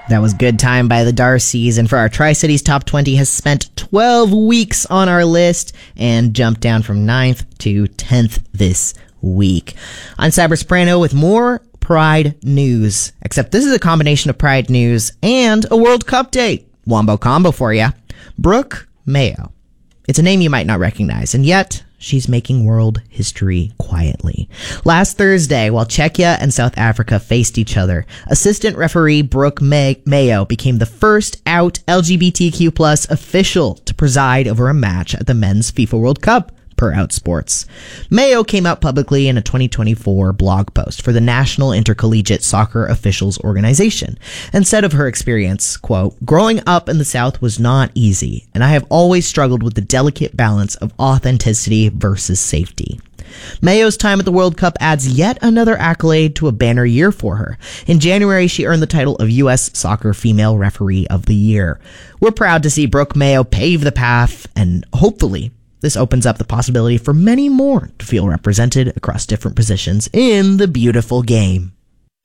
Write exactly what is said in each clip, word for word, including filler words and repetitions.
That was Good Time by the Darcys, and for our Tri-Cities Top twenty has spent twelve weeks on our list and jumped down from ninth to tenth this week. I'm Cyber Soprano with more Pride news, except this is a combination of Pride news and a World Cup date. Wombo combo for ya. Brooke Mayo. It's a name you might not recognize, and yet she's making world history quietly. Last Thursday, while Czechia and South Africa faced each other, assistant referee Brooke May- Mayo became the first out L G B T Q plus official to preside over a match at the Men's FIFA World Cup, per Outsports. Mayo came out publicly in a twenty twenty-four blog post for the National Intercollegiate Soccer Officials Organization and said of her experience, quote, "Growing up in the South was not easy, and I have always struggled with the delicate balance of authenticity versus safety." Mayo's time at the World Cup adds yet another accolade to a banner year for her. In January, she earned the title of U S Soccer Female Referee of the Year. We're proud to see Brooke Mayo pave the path, and hopefully this opens up the possibility for many more to feel represented across different positions in the beautiful game.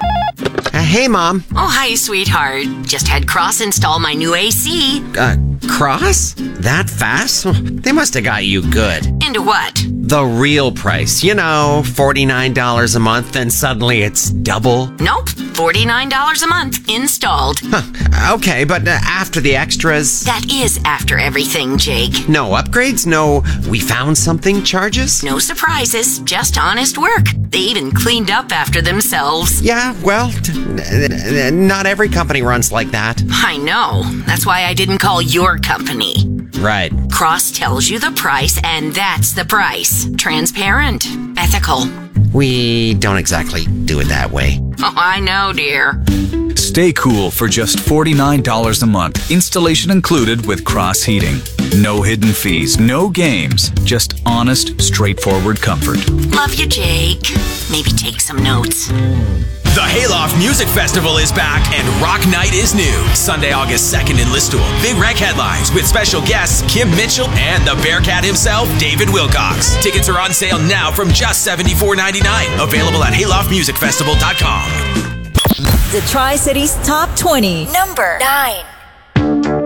Uh, hey, Mom. Oh, hi, sweetheart. Just had Cross install my new A C. Uh, Cross? That fast? They must have got you good. Into what? The real price. You know, forty-nine dollars a month, and suddenly it's double. Nope, forty-nine dollars a month installed. Huh. Okay, but uh, after the extras... That is after everything, Jake. No upgrades? No we found something charges? No surprises, just honest work. They even cleaned up after themselves. Yeah, well, t- n- not every company runs like that. I know. That's why I didn't call your company. Right. Cross tells you the price, and that's the price. Transparent. Ethical. We don't exactly do it that way. Oh, I know, dear. Stay cool for just forty-nine dollars a month. Installation included with Cross Heating. No hidden fees, no games. Just honest, straightforward comfort. Love you, Jake. Maybe take some notes. The Hayloft Music Festival is back, and Rock Night is new. Sunday, August second in Listowel. Big Rec headlines with special guests Kim Mitchell and the Bearcat himself, David Wilcox. Tickets are on sale now from just seventy-four ninety-nine. Available at hayloft music festival dot com. The Tri-Cities Top twenty. Number nine.